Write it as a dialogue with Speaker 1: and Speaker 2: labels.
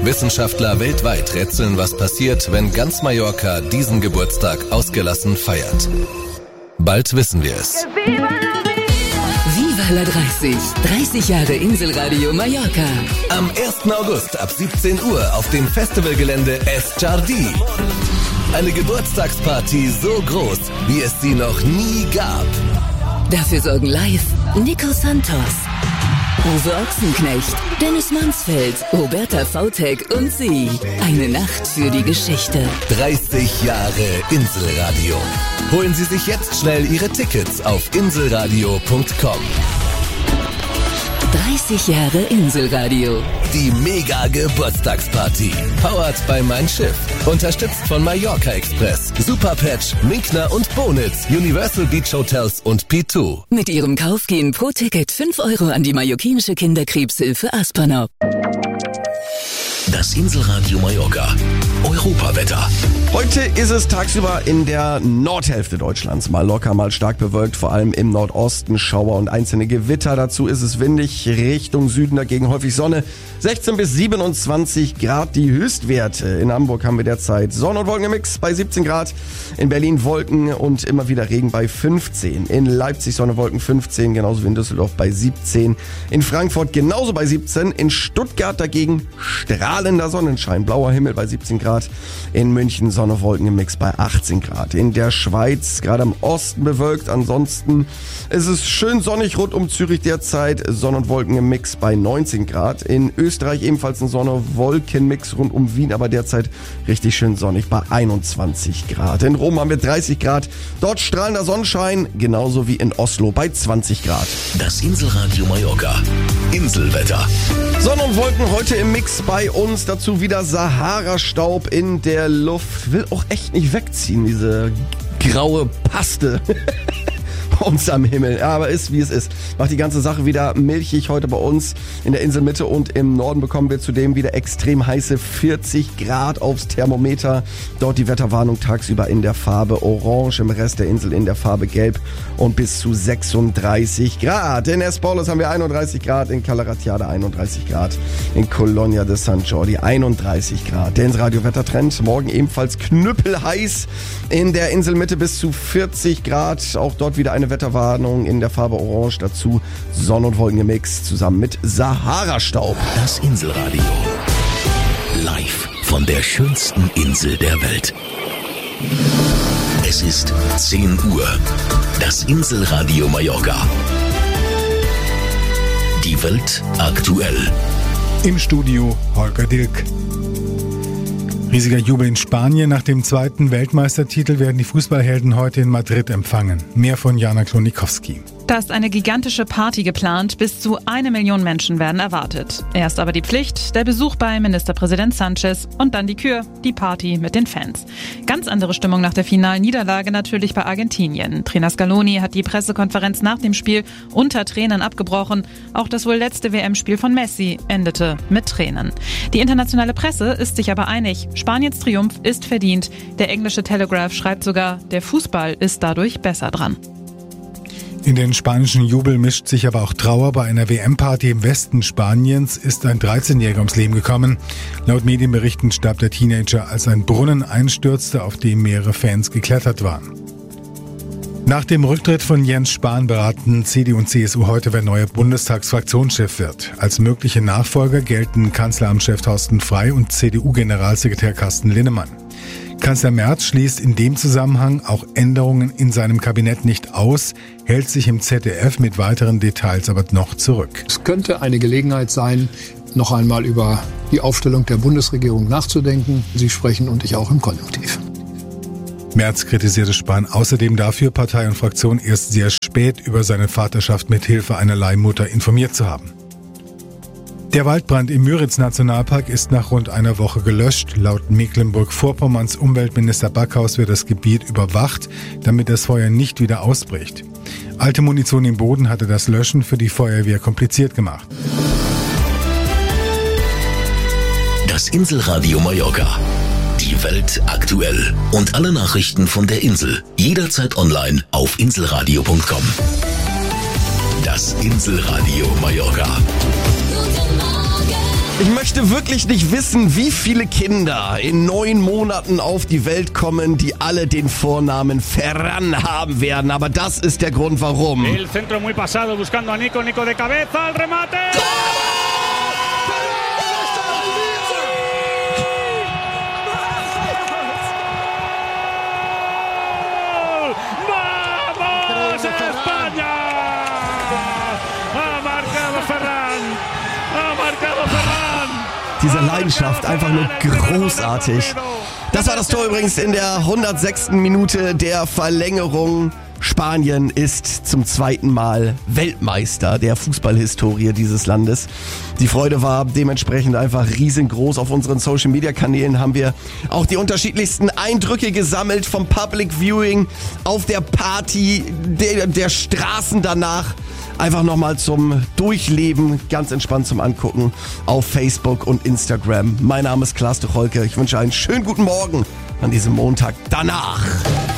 Speaker 1: Wissenschaftler weltweit rätseln, was passiert, wenn ganz Mallorca diesen Geburtstag ausgelassen feiert. Bald wissen wir es.
Speaker 2: Viva la 30. 30 Jahre Inselradio Mallorca.
Speaker 1: Am 1. August ab 17 Uhr auf dem Festivalgelände Es Jardí. Eine Geburtstagsparty so groß, wie es sie noch nie gab.
Speaker 2: Dafür sorgen live Nico Santos, Uwe Ochsenknecht, Dennis Mansfeld, Roberta Vautek und sie. Eine Nacht für die Geschichte.
Speaker 1: 30 Jahre Inselradio. Holen Sie sich jetzt schnell Ihre Tickets auf inselradio.com.
Speaker 2: 30 Jahre Inselradio.
Speaker 1: Die Mega-Geburtstagsparty. Powered by Mein Schiff. Unterstützt von Mallorca Express, Superpatch, Minkner und Bonitz, Universal Beach Hotels und P2.
Speaker 2: Mit ihrem Kauf gehen pro Ticket 5 € an die mallorquinische Kinderkrebshilfe Aspernop.
Speaker 1: Das Inselradio Mallorca. Europawetter.
Speaker 3: Heute ist es tagsüber in der Nordhälfte Deutschlands mal locker, mal stark bewölkt, vor allem im Nordosten Schauer und einzelne Gewitter. Dazu ist es windig, Richtung Süden dagegen häufig Sonne. 16 bis 27 Grad die Höchstwerte. In Hamburg haben wir derzeit Sonne- und Wolkenmix bei 17 Grad. In Berlin Wolken und immer wieder Regen bei 15. In Leipzig Sonne, Wolken 15, genauso wie in Düsseldorf bei 17. In Frankfurt genauso bei 17. In Stuttgart dagegen strahlender Sonnenschein, blauer Himmel bei 17 Grad. In München Sonne, Wolken im Mix bei 18 Grad. In der Schweiz gerade am Osten bewölkt. Ansonsten ist es schön sonnig rund um Zürich derzeit. Sonne und Wolken im Mix bei 19 Grad. In Österreich ebenfalls ein Sonne-Wolken-Mix rund um Wien, aber derzeit richtig schön sonnig bei 21 Grad. In Rom haben wir 30 Grad. Dort strahlender Sonnenschein, genauso wie in Oslo bei 20 Grad.
Speaker 1: Das Inselradio Mallorca. Inselwetter.
Speaker 3: Sonne und Wolken heute im Mix bei uns. Dazu wieder Sahara-Staub in der Luft. Will auch echt nicht wegziehen, diese graue Paste. Uns am Himmel. Ja, aber ist wie es ist. Macht die ganze Sache wieder milchig heute bei uns in der Inselmitte und im Norden bekommen wir zudem wieder extrem heiße 40 Grad aufs Thermometer. Dort die Wetterwarnung tagsüber in der Farbe Orange, im Rest der Insel in der Farbe Gelb und bis zu 36 Grad. In Esporles haben wir 31 Grad, in Calaratiada 31 Grad, in Colonia de San Jordi 31 Grad. Der Inselradio Wettertrend, morgen ebenfalls knüppelheiß in der Inselmitte bis zu 40 Grad. Auch dort wieder eine Wetterwarnung in der Farbe Orange, dazu Sonne- und Wolkengemixt zusammen mit Sahara-Staub.
Speaker 1: Das Inselradio. Live von der schönsten Insel der Welt. Es ist 10 Uhr. Das Inselradio Mallorca. Die Welt aktuell.
Speaker 4: Im Studio Holger Dilk. Riesiger Jubel in Spanien. Nach dem zweiten Weltmeistertitel werden die Fußballhelden heute in Madrid empfangen. Mehr von Jana Klonikowski.
Speaker 5: Da ist eine gigantische Party geplant. Bis zu 1 Million Menschen werden erwartet. Erst aber die Pflicht, der Besuch bei Ministerpräsident Sanchez und dann die Kür, die Party mit den Fans. Ganz andere Stimmung nach der finalen Niederlage natürlich bei Argentinien. Trainer Scaloni hat die Pressekonferenz nach dem Spiel unter Tränen abgebrochen. Auch das wohl letzte WM-Spiel von Messi endete mit Tränen. Die internationale Presse ist sich aber einig. Spaniens Triumph ist verdient. Der englische Telegraph schreibt sogar, der Fußball ist dadurch besser dran.
Speaker 4: In den spanischen Jubel mischt sich aber auch Trauer. Bei einer WM-Party im Westen Spaniens ist ein 13-Jähriger ums Leben gekommen. Laut Medienberichten starb der Teenager, als ein Brunnen einstürzte, auf dem mehrere Fans geklettert waren. Nach dem Rücktritt von Jens Spahn beraten CDU und CSU heute, wer neuer Bundestagsfraktionschef wird. Als mögliche Nachfolger gelten Kanzleramtschef Thorsten Frey und CDU-Generalsekretär Carsten Linnemann. Kanzler Merz schließt in dem Zusammenhang auch Änderungen in seinem Kabinett nicht aus, hält sich im ZDF mit weiteren Details aber noch zurück.
Speaker 6: Es könnte eine Gelegenheit sein, noch einmal über die Aufstellung der Bundesregierung nachzudenken. Sie sprechen und ich auch im Konjunktiv.
Speaker 4: Merz kritisierte Spahn außerdem dafür, Partei und Fraktion erst sehr spät über seine Vaterschaft mit Hilfe einer Leihmutter informiert zu haben. Der Waldbrand im Müritz-Nationalpark ist nach rund einer Woche gelöscht. Laut Mecklenburg-Vorpommerns Umweltminister Backhaus wird das Gebiet überwacht, damit das Feuer nicht wieder ausbricht. Alte Munition im Boden hatte das Löschen für die Feuerwehr kompliziert gemacht.
Speaker 1: Das Inselradio Mallorca. Die Welt aktuell. Und alle Nachrichten von der Insel. Jederzeit online auf inselradio.com. Das Inselradio Mallorca.
Speaker 2: Guten Morgen.
Speaker 3: Ich möchte wirklich nicht wissen, wie viele Kinder in 9 Monaten auf die Welt kommen, die alle den Vornamen Ferran haben werden. Aber das ist der Grund, warum.
Speaker 7: El centro muy pasado, buscando a Nico de cabeza, el remate. ¡Vamos, España! Ha marcado Ferran.
Speaker 3: Diese Leidenschaft, einfach nur großartig. Das war das Tor übrigens in der 106. Minute der Verlängerung. Spanien ist zum 2. Mal Weltmeister der Fußballhistorie dieses Landes. Die Freude war dementsprechend einfach riesengroß. Auf unseren Social-Media-Kanälen haben wir auch die unterschiedlichsten Eindrücke gesammelt vom Public Viewing auf der Party, der Straßen danach. Einfach nochmal zum Durchleben, ganz entspannt zum Angucken auf Facebook und Instagram. Mein Name ist Klaas Tucholke. Ich wünsche einen schönen guten Morgen an diesem Montag danach.